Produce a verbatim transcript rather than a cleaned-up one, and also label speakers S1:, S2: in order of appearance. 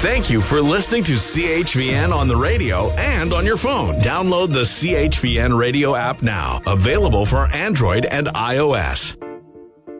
S1: Thank you for listening to C H V N on the radio and on your phone. Download the C H V N radio app now. Available for Android and iOS.